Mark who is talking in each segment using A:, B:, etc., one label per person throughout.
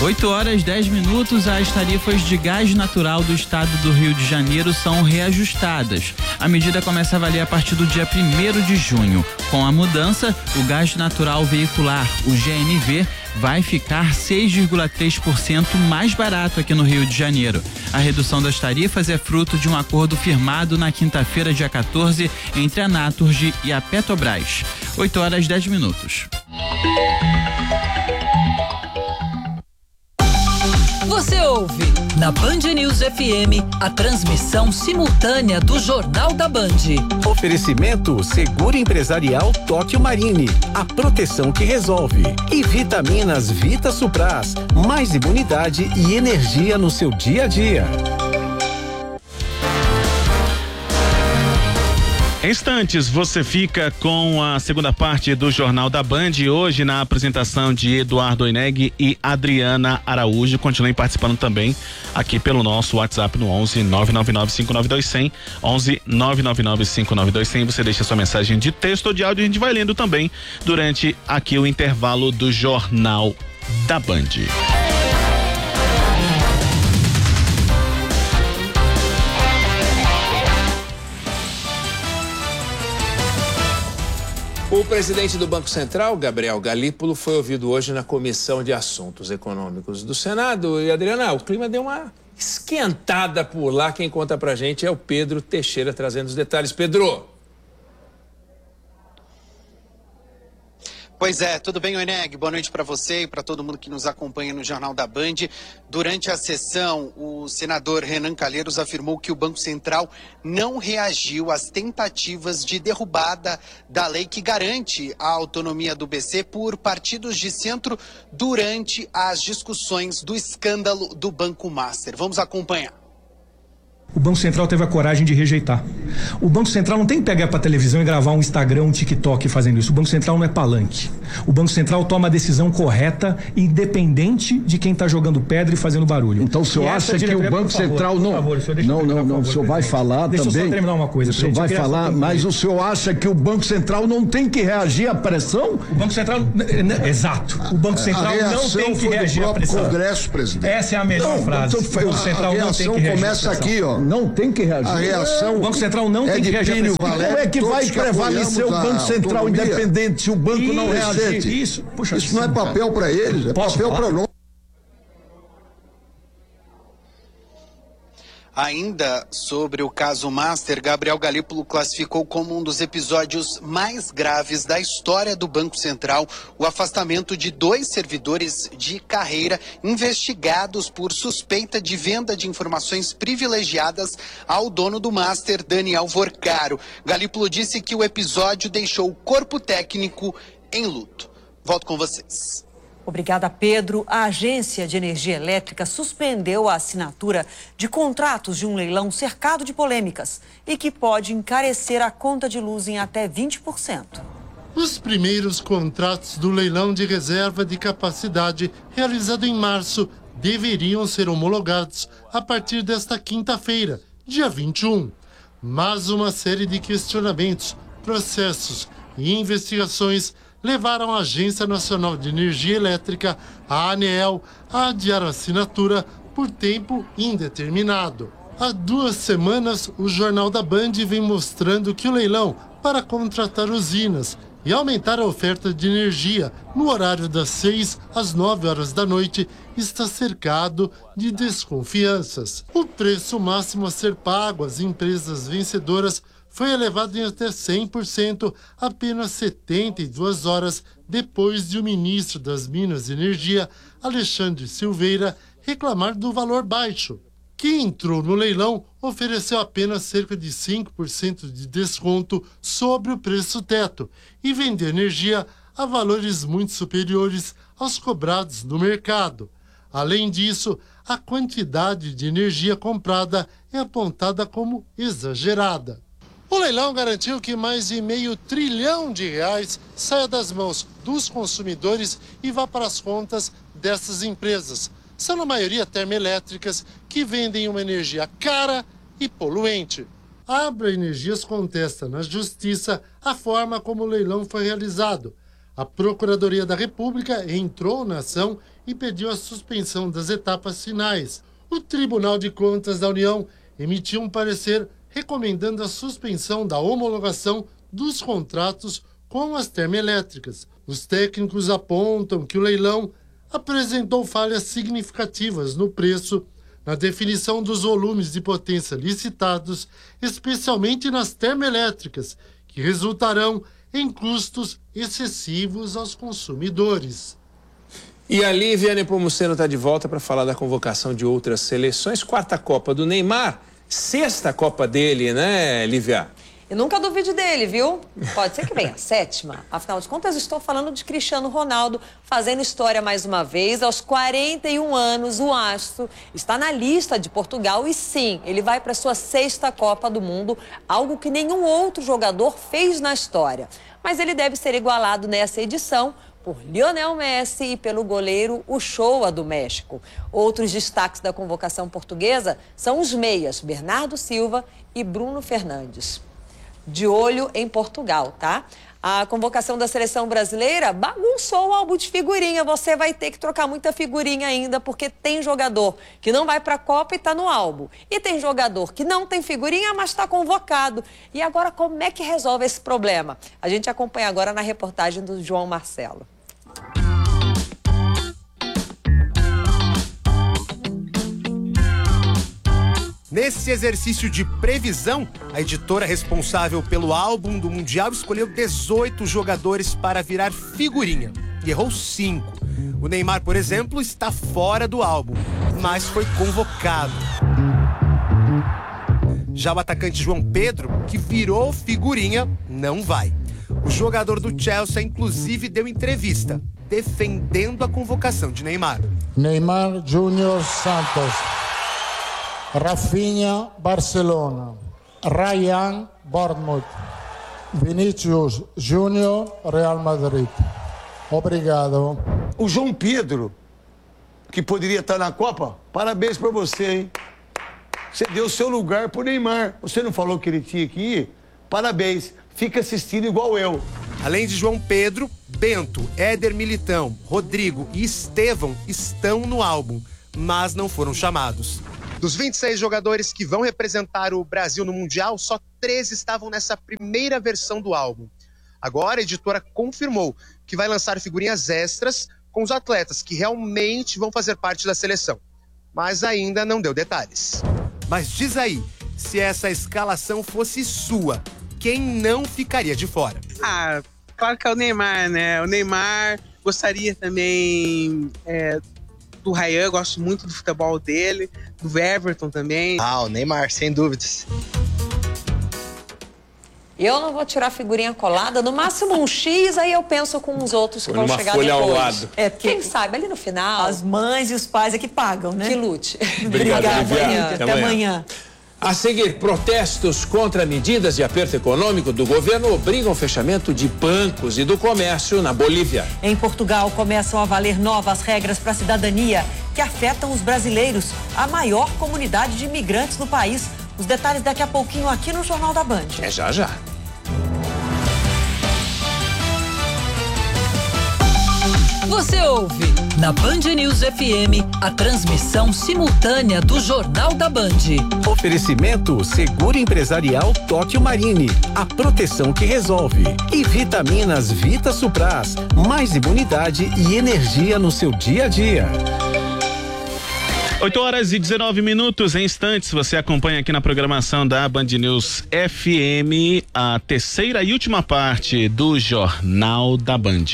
A: 8h10, as tarifas de gás natural do estado do Rio de Janeiro são reajustadas. A medida começa a valer a partir do dia 1º de junho. Com a mudança, o gás natural veicular, o GNV, vai ficar 6,3% mais barato aqui no Rio de Janeiro. A redução das tarifas é fruto de um acordo firmado na quinta-feira, dia 14, entre a Naturgy e a Petrobras. 8h10.
B: Você ouve na Band News FM a transmissão simultânea do Jornal da Band.
C: Oferecimento Seguro Empresarial Tóquio Marine, a proteção que resolve. E vitaminas Vita Supras, mais imunidade e energia no seu dia a dia.
D: Em instantes, você fica com a segunda parte do Jornal da Band, hoje na apresentação de Eduardo Oineg e Adriana Araújo. Continuem participando também aqui pelo nosso WhatsApp no 11 999-592100, 11 999-592100. Você deixa sua mensagem de texto ou de áudio, a gente vai lendo também durante aqui o intervalo do Jornal da Band.
E: O presidente do Banco Central, Gabriel Galípolo, foi ouvido hoje na Comissão de Assuntos Econômicos do Senado. E, Adriana, o clima deu uma esquentada por lá. Quem conta pra gente é o Pedro Teixeira, trazendo os detalhes. Pedro!
F: Pois é, tudo bem, Oineg? Boa noite para você e para todo mundo que nos acompanha no Jornal da Band. Durante a sessão, o senador Renan Calheiros afirmou que o Banco Central não reagiu às tentativas de derrubada da lei que garante a autonomia do BC por partidos de centro durante as discussões do escândalo do Banco Master. Vamos acompanhar.
G: O Banco Central teve a coragem de rejeitar. O Banco Central não tem que pegar para televisão e gravar um Instagram, um TikTok fazendo isso. O Banco Central não é palanque. O Banco Central toma a decisão correta, independente de quem está jogando pedra e fazendo barulho.
H: Então o senhor acha que o Banco Central não... Não, o senhor vai falar também... Deixa eu só terminar uma coisa. O senhor vai falar, mas o senhor acha que o Banco Central não tem que reagir à pressão?
G: O Banco Central... Exato. O Banco Central não tem que reagir à pressão.
H: Congresso, presidente.
G: Essa é a melhor frase.
H: O Banco Central não tem que reagir. Começa aqui, ó. Não tem que reagir.
G: A reação. O Banco Central não tem que reagir.
H: Como é que vai prevalecer o Banco Central independente se o banco não reagir?
G: Isso
H: não é papel para eles, é papel para nós.
F: Ainda sobre o caso Master, Gabriel Galípolo classificou como um dos episódios mais graves da história do Banco Central o afastamento de 2 servidores de carreira investigados por suspeita de venda de informações privilegiadas ao dono do Master, Daniel Vorcaro. Galípolo disse que o episódio deixou o corpo técnico em luto. Volto com vocês.
I: Obrigada, Pedro. A Agência de Energia Elétrica suspendeu a assinatura de contratos de um leilão cercado de polêmicas e que pode encarecer a conta de luz em até 20%.
J: Os primeiros contratos do leilão de reserva de capacidade realizado em março deveriam ser homologados a partir desta quinta-feira, dia 21. Mas uma série de questionamentos, processos e investigações levaram a Agência Nacional de Energia Elétrica, a ANEEL, a adiar a assinatura por tempo indeterminado. Há 2 semanas, o Jornal da Band vem mostrando que o leilão para contratar usinas e aumentar a oferta de energia no horário das 6 às 9 horas da noite está cercado de desconfianças. O preço máximo a ser pago às empresas vencedoras foi elevado em até 100% apenas 72 horas depois de o ministro das Minas e Energia, Alexandre Silveira, reclamar do valor baixo. Quem entrou no leilão ofereceu apenas cerca de 5% de desconto sobre o preço teto e vendeu energia a valores muito superiores aos cobrados no mercado. Além disso, a quantidade de energia comprada é apontada como exagerada. O leilão garantiu que mais de R$500 bilhão saia das mãos dos consumidores e vá para as contas dessas empresas. São, na maioria, termoelétricas que vendem uma energia cara e poluente. A Abra Energias contesta na Justiça a forma como o leilão foi realizado. A Procuradoria da República entrou na ação e pediu a suspensão das etapas finais. O Tribunal de Contas da União emitiu um parecer recomendando a suspensão da homologação dos contratos com as termoelétricas. Os técnicos apontam que o leilão apresentou falhas significativas no preço, na definição dos volumes de potência licitados, especialmente nas termoelétricas, que resultarão em custos excessivos aos consumidores.
E: E a Lívia Nepomuceno está de volta para falar da convocação de outras seleções. 4ª Copa do Neymar, 6ª Copa dele, né, Lívia?
I: E nunca duvide dele, viu? Pode ser que venha a 7ª. Afinal de contas, estou falando de Cristiano Ronaldo fazendo história mais uma vez. Aos 41 anos, o astro está na lista de Portugal e sim, ele vai para sua 6ª Copa do Mundo, algo que nenhum outro jogador fez na história. Mas ele deve ser igualado nessa edição por Lionel Messi e pelo goleiro Ochoa do México. Outros destaques da convocação portuguesa são os meias Bernardo Silva e Bruno Fernandes. De olho em Portugal, tá? A convocação da seleção brasileira bagunçou o álbum de figurinha. Você vai ter que trocar muita figurinha ainda, porque tem jogador que não vai para a Copa e está no álbum. E tem jogador que não tem figurinha, mas está convocado. E agora, como é que resolve esse problema? A gente acompanha agora na reportagem do João Marcelo.
K: Nesse exercício de previsão, a editora responsável pelo álbum do Mundial escolheu 18 jogadores para virar figurinha e errou 5. O Neymar, por exemplo, está fora do álbum, mas foi convocado. Já o atacante João Pedro, que virou figurinha, não vai. O jogador do Chelsea, inclusive, deu entrevista defendendo a convocação de Neymar.
L: Neymar Júnior Santos. Rafinha, Barcelona. Ryan, Bournemouth. Vinícius Júnior, Real Madrid. Obrigado.
M: O João Pedro, que poderia estar na Copa, parabéns para você, hein? Você deu seu lugar pro Neymar. Você não falou que ele tinha que ir? Parabéns. Fica assistindo igual eu.
K: Além de João Pedro, Bento, Éder Militão, Rodrigo e Estevão estão no álbum, mas não foram chamados. Dos 26 jogadores que vão representar o Brasil no Mundial, só 13 estavam nessa primeira versão do álbum. Agora a editora confirmou que vai lançar figurinhas extras com os atletas que realmente vão fazer parte da seleção. Mas ainda não deu detalhes. Mas diz aí, se essa escalação fosse sua, quem não ficaria de fora?
N: Claro que é o Neymar, né? O Neymar, gostaria também do Ryan, gosto muito do futebol dele, do Everton também.
O: O Neymar, sem dúvidas.
I: Eu não vou tirar figurinha colada, no máximo um X, aí eu penso com os outros que vão chegar depois.
E: Ao lado.
I: Quem sabe, ali no final.
P: As mães e os pais é que pagam, né?
I: Que lute.
E: Obrigado, Lívia.
P: Até amanhã.
E: A seguir, protestos contra medidas de aperto econômico do governo obrigam o fechamento de bancos e do comércio na Bolívia.
I: Em Portugal, começam a valer novas regras para a cidadania que afetam os brasileiros, a maior comunidade de imigrantes no país. Os detalhes daqui a pouquinho aqui no Jornal da Band.
E: É já.
B: Você ouve na Band News FM a transmissão simultânea do Jornal da Band.
C: Oferecimento Seguro Empresarial Tóquio Marine, a proteção que resolve. E vitaminas Vita Supras, mais imunidade e energia no seu dia a dia.
D: 8h19, em instantes você acompanha aqui na programação da Band News FM a terceira e última parte do Jornal da Band.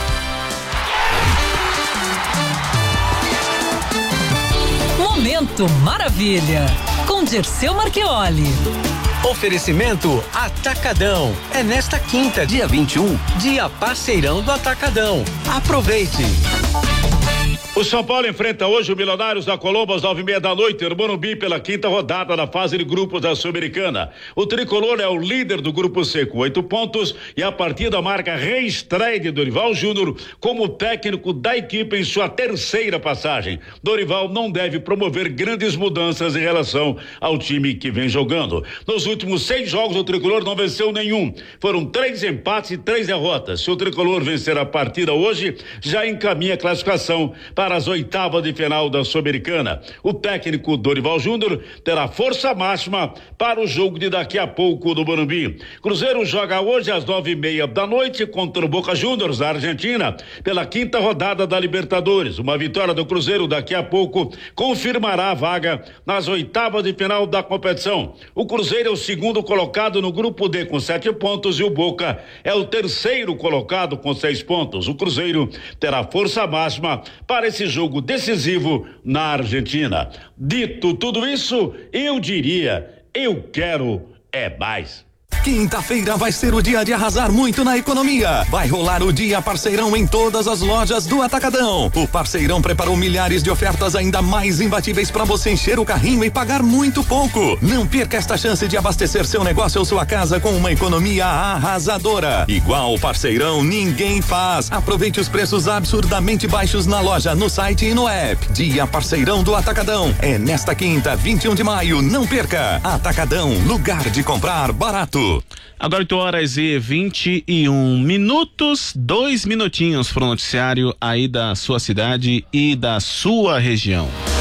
B: Momento Maravilha, com Dirceu Marchioli.
C: Oferecimento Atacadão. É nesta quinta, dia 21, dia parceirão do Atacadão. Aproveite.
Q: O São Paulo enfrenta hoje o Milionários da Colombo às 9:30 da noite, no Morumbi, pela quinta rodada da fase de grupos da Sul-Americana. O tricolor é o líder do grupo C com 8 pontos e a partida marca a reestreia de Dorival Júnior como técnico da equipe em sua terceira passagem. Dorival não deve promover grandes mudanças em relação ao time que vem jogando. Nos últimos 6 jogos o tricolor não venceu nenhum. Foram 3 empates e 3 derrotas. Se o tricolor vencer a partida hoje, já encaminha a classificação para para as oitavas de final da Sul-Americana. O técnico Dorival Júnior terá força máxima para o jogo de daqui a pouco do Morumbi. Cruzeiro joga hoje às 9:30 da noite contra o Boca Juniors da Argentina pela 5ª rodada da Libertadores. Uma vitória do Cruzeiro daqui a pouco confirmará a vaga nas oitavas de final da competição. O Cruzeiro é o segundo colocado no grupo D com 7 pontos e o Boca é o terceiro colocado com 6 pontos. O Cruzeiro terá força máxima para esse jogo decisivo na Argentina. Dito tudo isso, eu diria, eu quero é mais.
R: Quinta-feira vai ser o dia de arrasar muito na economia. Vai rolar o Dia Parceirão em todas as lojas do Atacadão. O Parceirão preparou milhares de ofertas ainda mais imbatíveis para você encher o carrinho e pagar muito pouco. Não perca esta chance de abastecer seu negócio ou sua casa com uma economia arrasadora. Igual o Parceirão ninguém faz. Aproveite os preços absurdamente baixos na loja, no site e no app. Dia Parceirão do Atacadão. É nesta quinta, 21 de maio. Não perca. Atacadão, lugar de comprar barato.
D: Agora 8h21, 2 minutinhos para o noticiário aí da sua cidade e da sua região.